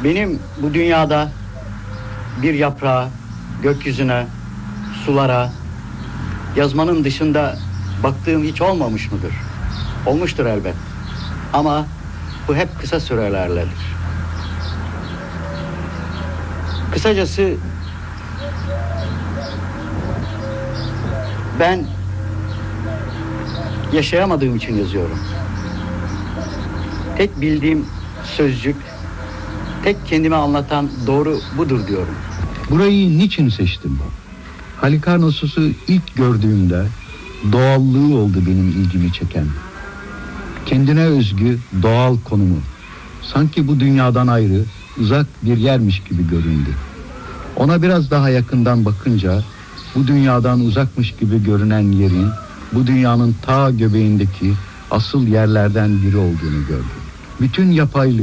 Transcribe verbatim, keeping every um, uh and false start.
Benim bu dünyada bir yaprağa, gökyüzüne, sulara, yazmanın dışında baktığım hiç olmamış mıdır? Olmuştur elbet. Ama bu hep kısa sürelerledir. Kısacası ben yaşayamadığım için yazıyorum. Tek bildiğim sözcük, tek kendime anlatan doğru budur diyorum. Burayı niçin seçtim? Halikarnassos'u ilk gördüğümde doğallığı oldu benim ilgimi çeken. Kendine özgü doğal konumu. Sanki bu dünyadan ayrı, uzak bir yermiş gibi göründü. Ona biraz daha yakından bakınca bu dünyadan uzakmış gibi görünen yerin bu dünyanın ta göbeğindeki asıl yerlerden biri olduğunu gördüm. Bütün yapaylık,